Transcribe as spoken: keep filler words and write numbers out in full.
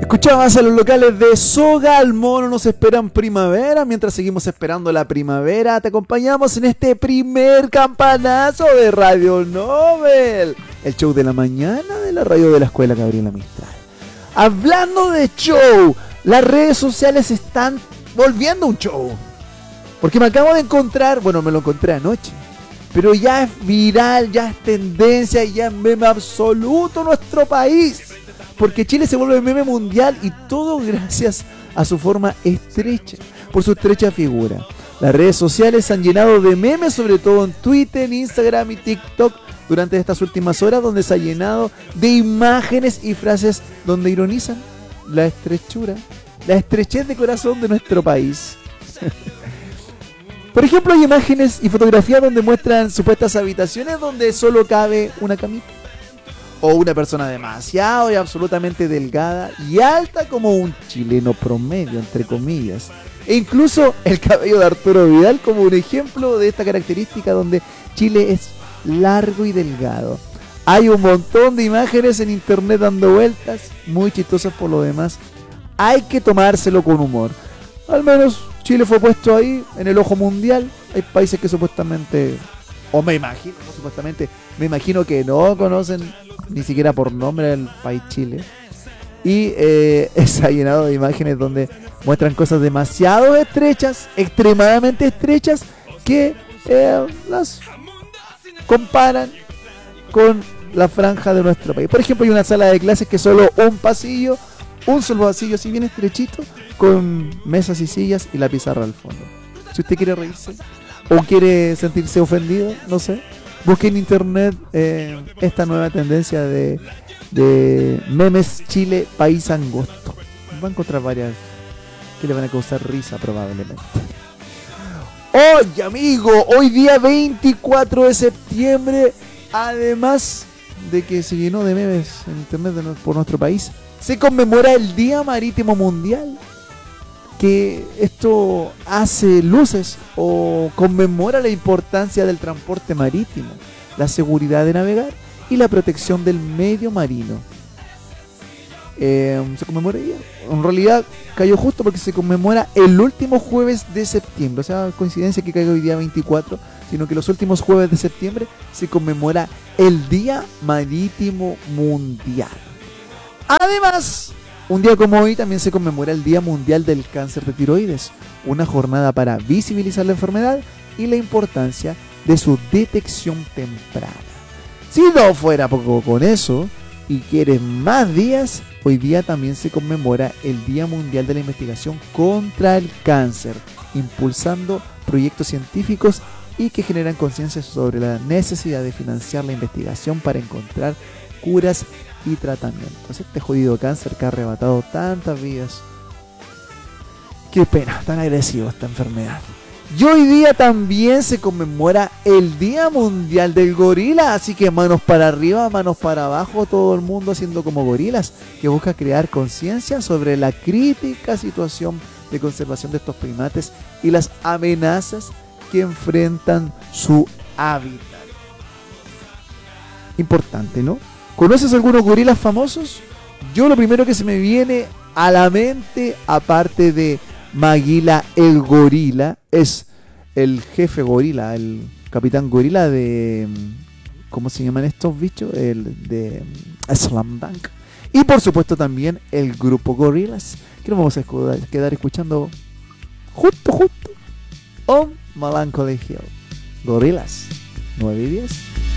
Escuchabas a los locales de Soga al Mono, nos esperan primavera. Mientras seguimos esperando la primavera, te acompañamos en este primer campanazo de Radio Nobel, el show de la mañana de la radio de la Escuela Gabriela Mistral. Hablando de show, las redes sociales están volviendo un show. Porque me acabo de encontrar, bueno, me lo encontré anoche, pero ya es viral, ya es tendencia, ya es meme absoluto nuestro país. Porque Chile se vuelve meme mundial y todo gracias a su forma estrecha, por su estrecha figura. Las redes sociales se han llenado de memes, sobre todo en Twitter, Instagram y TikTok, durante estas últimas horas, donde se ha llenado de imágenes y frases donde ironizan la estrechura, la estrechez de corazón de nuestro país. Por ejemplo, hay imágenes y fotografías donde muestran supuestas habitaciones donde solo cabe una camita. O una persona demasiado y absolutamente delgada y alta como un chileno promedio, entre comillas. E incluso el cabello de Arturo Vidal como un ejemplo de esta característica donde Chile es largo y delgado. Hay un montón de imágenes en internet dando vueltas, muy chistosas por lo demás. Hay que tomárselo con humor. Al menos Chile fue puesto ahí en el ojo mundial. Hay países que supuestamente, o me imagino, no supuestamente, me imagino que no conocen ni siquiera por nombre el país Chile. Y eh, se ha llenado de imágenes donde muestran cosas demasiado estrechas, extremadamente estrechas, que eh, las comparan con la franja de nuestro país. Por ejemplo, hay una sala de clases que es solo un pasillo, un solo pasillo así bien estrechito, con mesas y sillas y la pizarra al fondo. Si usted quiere reírse o quiere sentirse ofendido, no sé, busque en internet eh, esta nueva tendencia de, de memes Chile país angosto. Va a encontrar varias que le van a causar risa probablemente. Oye amigo, hoy día veinticuatro de septiembre, además de que se llenó de memes en internet de, por nuestro país, se conmemora el Día Marítimo Mundial. Que esto hace luces o conmemora la importancia del transporte marítimo, la seguridad de navegar y la protección del medio marino. Eh, se conmemora ya. En realidad cayó justo porque se conmemora el último jueves de septiembre. O sea, coincidencia que caiga hoy día veinticuatro, sino que los últimos jueves de septiembre se conmemora el Día Marítimo Mundial. Además, un día como hoy también se conmemora el Día Mundial del Cáncer de Tiroides, una jornada para visibilizar la enfermedad y la importancia de su detección temprana. Si no fuera poco con eso, y quieres más días, hoy día también se conmemora el Día Mundial de la Investigación contra el Cáncer, impulsando proyectos científicos y que generan conciencia sobre la necesidad de financiar la investigación para encontrar curas y tratamientos. Este jodido cáncer que ha arrebatado tantas vidas. Qué pena, tan agresiva esta enfermedad. Y hoy día también se conmemora el Día Mundial del Gorila, así que manos para arriba, manos para abajo, todo el mundo haciendo como gorilas, que busca crear conciencia sobre la crítica situación de conservación de estos primates y las amenazas que enfrentan su hábitat. Importante, ¿no? ¿Conoces algunos gorilas famosos? Yo lo primero que se me viene a la mente, aparte de Maguila el gorila, es el jefe gorila, el capitán gorila de... ¿Cómo se llaman estos bichos? El de Slam Dunk. Y por supuesto también el grupo Gorillaz, que nos vamos a quedar escuchando justo, justo on Melancholy Hill. Gorillaz, nueve y diez.